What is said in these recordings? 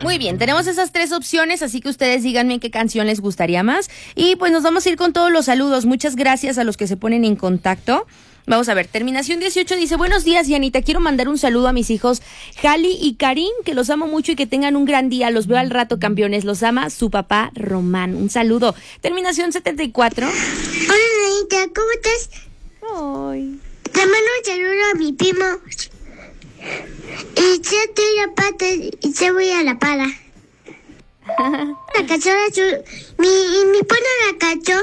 Muy bien, tenemos esas 3 opciones, así que ustedes díganme qué canción les gustaría más. Y pues nos vamos a ir con todos los saludos. Muchas gracias a los que se ponen en contacto. Vamos a ver, terminación 18 dice: buenos días, Dianita, quiero mandar un saludo a mis hijos Jali y Karim, que los amo mucho y que tengan un gran día. Los veo al rato, campeones. Los ama su papá Román. Un saludo. Terminación 74. Hola, Dianita, ¿cómo estás? Ay. Te mando un saludo a mi primo. Y yo estoy la pata y yo voy a la pala. La cachorra azul. Mi pone la cachorra.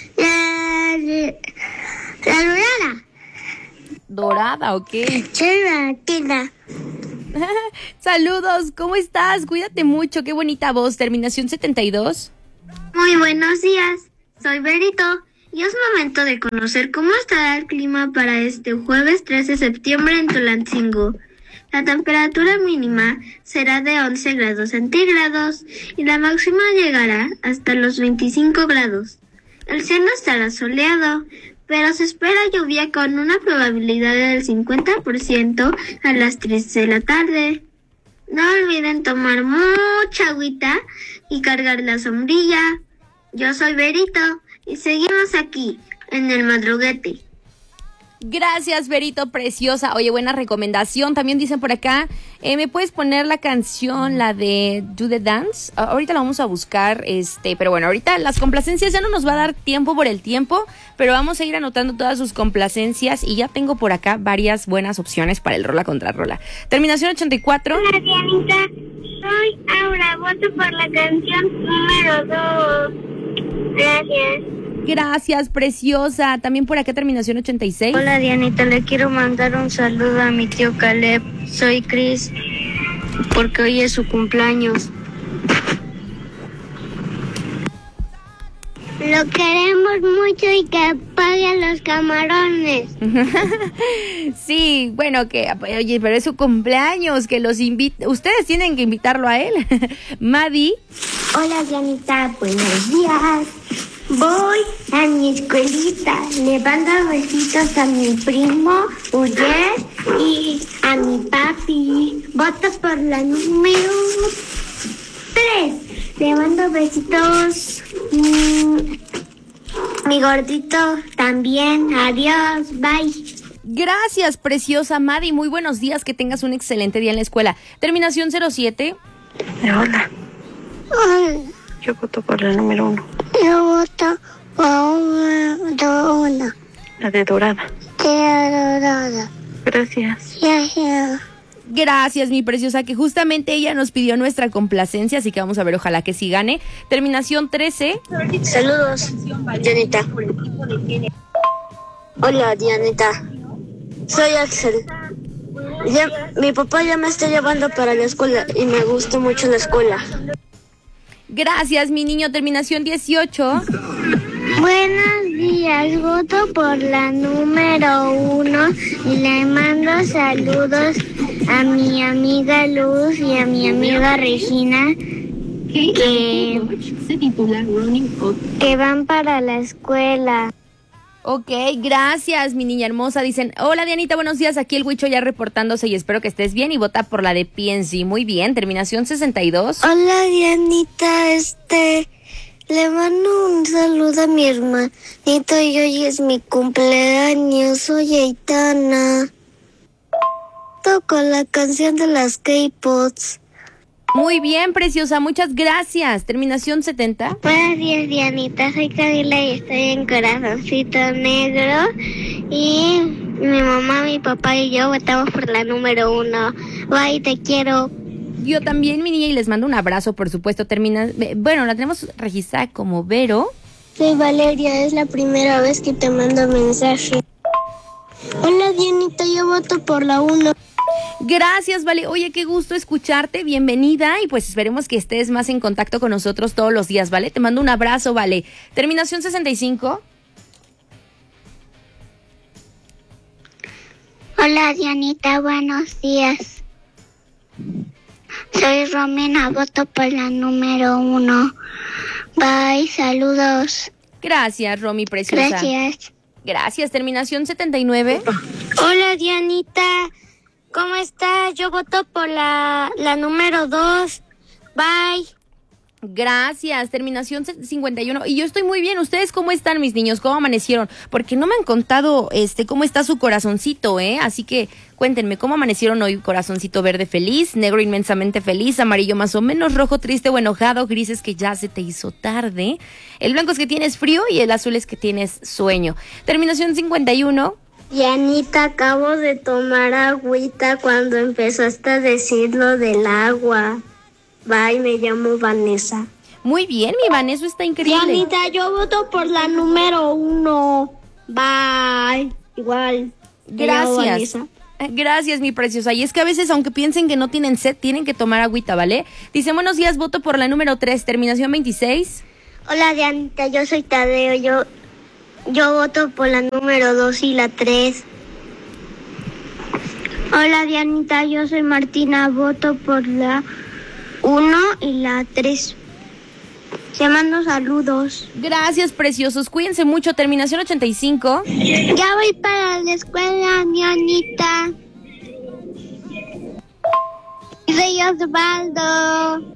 La dorada. Dorada, ok. Soy la tienda. Saludos, ¿cómo estás? Cuídate mucho, qué bonita voz. Terminación 72. Muy buenos días. Soy Berito. Y es momento de conocer cómo estará el clima para este jueves 13 de septiembre en Tulancingo. La temperatura mínima será de 11 grados centígrados y la máxima llegará hasta los 25 grados. El cielo estará soleado, pero se espera lluvia con una probabilidad del 50% a las 3 de la tarde. No olviden tomar mucha agüita y cargar la sombrilla. Yo soy Berito y seguimos aquí, en el madruguete. Gracias, Berito, preciosa. Oye, buena recomendación. También dicen por acá, ¿me puedes poner la canción, la de Do the Dance? Ahorita la vamos a buscar, pero bueno, ahorita las complacencias ya no nos va a dar tiempo por el tiempo, pero vamos a ir anotando todas sus complacencias y ya tengo por acá varias buenas opciones para el rola contra rola. Terminación 84. Hola, Dianita. Soy Aura. Voto por la canción número 2. Gracias. Gracias, preciosa. También por acá terminación 86. Hola, Dianita, le quiero mandar un saludo a mi tío Caleb. Soy Chris, porque hoy es su cumpleaños. Lo queremos mucho y que paguen los camarones. Sí, bueno, oye, pero es su cumpleaños, que los invite. Ustedes tienen que invitarlo a él. Madi. Hola, Dianita, buenos días. Voy a mi escuelita, le mando besitos a mi primo Uyer y a mi papi. Voto por la número 3. Le mando besitos. Mi gordito también. Adiós, bye. Gracias, preciosa Madi. Muy buenos días, que tengas un excelente día en la escuela. Terminación 07. Hola. Yo voto por la número 1. Yo voto por una. La de dorada. Dorada. Gracias. Gracias. Gracias, mi preciosa, que justamente ella nos pidió nuestra complacencia, así que vamos a ver, ojalá que sí gane. Terminación 13. Saludos, Dianita. Hola, Dianita. Soy Axel. Mi papá ya me está llevando para la escuela y me gusta mucho la escuela. Gracias, mi niño. Terminación 18. Buenos días, voto por la número 1 y le mando saludos a mi amiga Luz y a mi amiga Regina que van para la escuela. Ok, gracias, mi niña hermosa. Dicen, hola, Dianita, buenos días. Aquí el Huicho ya reportándose y espero que estés bien y vota por la de PNC. Muy bien, terminación 62. Hola, Dianita, le mando un saludo a mi hermanito y hoy es mi cumpleaños. Soy Aitana. Toco la canción de las K-Pops. Muy bien, preciosa, muchas gracias. Terminación 70. Buenos días, Dianita. Soy Camila y estoy en Corazoncito Negro. Y mi mamá, mi papá y yo votamos por la número 1. Bye, te quiero. Yo también, mi niña, y les mando un abrazo, por supuesto. Bueno, la tenemos registrada como Vero. Soy Valeria, es la primera vez que te mando mensaje. Hola, Dianita, yo voto por la 1. Gracias, Vale. Oye, qué gusto escucharte. Bienvenida y pues esperemos que estés más en contacto con nosotros todos los días, ¿vale? Te mando un abrazo, Vale. Terminación 65. Hola, Dianita, buenos días. Soy Romina, voto por la número 1. Bye, saludos. Gracias, Romy, preciosa. Gracias. Gracias, terminación 79. Hola, Dianita. ¿Cómo estás? Yo voto por la número 2. Bye. Gracias, terminación 51. Y yo estoy muy bien. ¿Ustedes cómo están, mis niños? ¿Cómo amanecieron? Porque no me han contado cómo está su corazoncito, Así que cuéntenme, ¿cómo amanecieron hoy? Corazoncito verde feliz, negro inmensamente feliz, amarillo más o menos, rojo triste o enojado, gris es que ya se te hizo tarde, el blanco es que tienes frío y el azul es que tienes sueño. Terminación 51. Dianita, acabo de tomar agüita cuando empezaste a decir lo del agua. Bye, me llamo Vanessa. Muy bien, mi Vanessa está increíble. Dianita, yo voto por la número 1. Bye. Igual. Gracias. Gracias, mi preciosa. Y es que a veces, aunque piensen que no tienen sed, tienen que tomar agüita, ¿vale? Dice, buenos días, voto por la número 3, terminación 26. Hola, Dianita, yo soy Tadeo. Yo voto por la número 2 y la 3. Hola, Dianita, yo soy Martina. Voto por la 1 y la 3. Te mando saludos. Gracias, preciosos. Cuídense mucho. Terminación 85. Ya voy para la escuela, Dianita. Soy Osvaldo.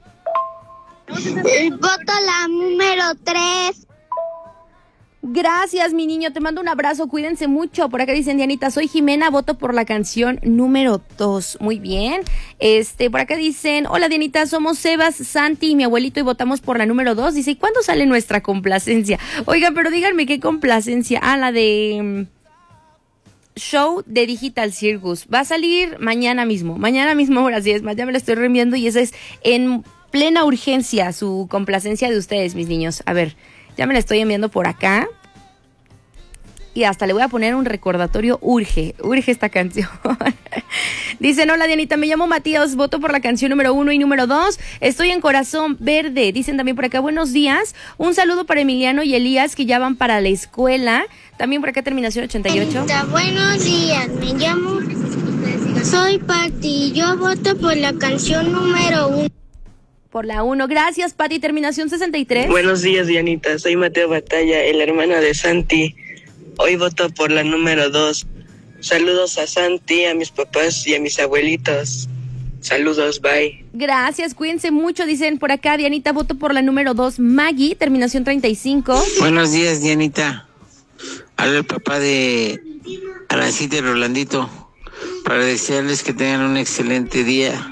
Voto la número 3. Gracias, mi niño, te mando un abrazo, cuídense mucho. Por acá dicen, Dianita, soy Jimena, voto por la canción número 2. Muy bien. Por acá dicen, hola, Dianita, somos Sebas, Santi y mi abuelito y votamos por la número 2. Dice, ¿y cuándo sale nuestra complacencia? Oigan, pero díganme qué complacencia. La de show de Digital Circus. Va a salir mañana mismo, ahora sí es más, ya me lo estoy reenviando y esa es en plena urgencia su complacencia de ustedes, mis niños. A ver, ya me la estoy enviando por acá. Y hasta le voy a poner un recordatorio. Urge esta canción. Dicen, hola, Dianita, me llamo Matías, voto por la canción número 1 y número 2. Estoy en Corazón Verde. Dicen también por acá, buenos días. Un saludo para Emiliano y Elías que ya van para la escuela. También por acá terminación 88. Dianita, buenos días, me llamo... Soy Pati, yo voto por la canción número 1. Por la 1. Gracias, Pati. Terminación 63. Buenos días, Dianita. Soy Mateo Batalla, el hermano de Santi. Hoy voto por la número 2. Saludos a Santi, a mis papás y a mis abuelitos. Saludos, bye. Gracias, cuídense mucho. Dicen por acá, Dianita, voto por la número 2. Maggie, terminación 35. Buenos días, Dianita. Habla el papá de Arancita y Rolandito para desearles que tengan un excelente día.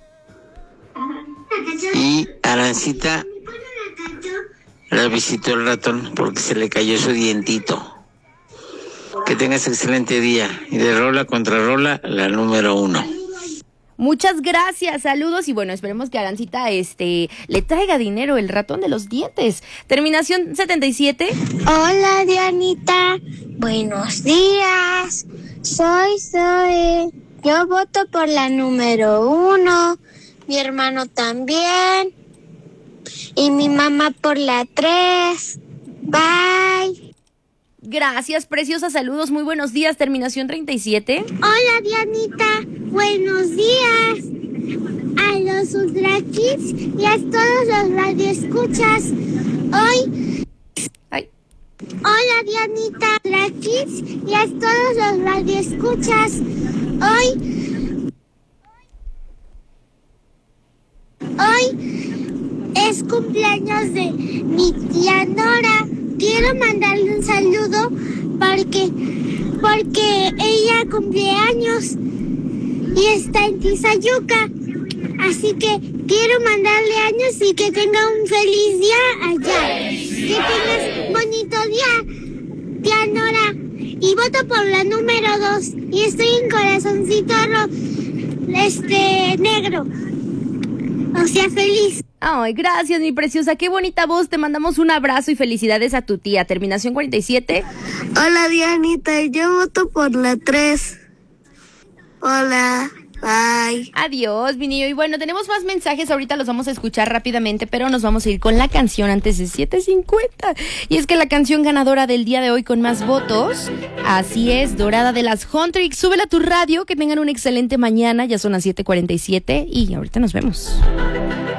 Y Arancita la visitó el ratón porque se le cayó su dientito. Que tengas excelente día. Y de rola contra rola, la número 1. Muchas gracias, saludos y bueno, esperemos que Arancita le traiga dinero el ratón de los dientes. Terminación 77. Hola, Dianita. Buenos días. Soy Zoe. Yo voto por la número 1. Mi hermano también. Y mi mamá por la 3. Bye. Gracias, preciosa, saludos, muy buenos días, terminación 37. Hola, Dianita, buenos días. A los Ultra Kids y a todos los radioescuchas. Hoy... Ay. Hola, Dianita, Ultra Kids y a todos los radioescuchas. Hoy es cumpleaños de mi tía Nora. Quiero mandarle un saludo porque ella cumple años y está en Tizayuca. Así que quiero mandarle años y que tenga un feliz día allá. Que tengas bonito día, tía Nora. Y voto por la número 2. Y estoy en corazoncito negro. O sea, feliz. Ay, gracias, mi preciosa, qué bonita voz. Te mandamos un abrazo y felicidades a tu tía. Terminación 47. Hola, Dianita, yo voto por la 3. Hola, bye. Adiós, mi niño. Y bueno, tenemos más mensajes, ahorita los vamos a escuchar rápidamente, pero nos vamos a ir con la canción antes de 7:50. Y es que la canción ganadora del día de hoy con más votos, así es, Dorada de las Huntrix. Súbela a tu radio, que tengan una excelente mañana, ya son las 7:47 y ahorita nos vemos.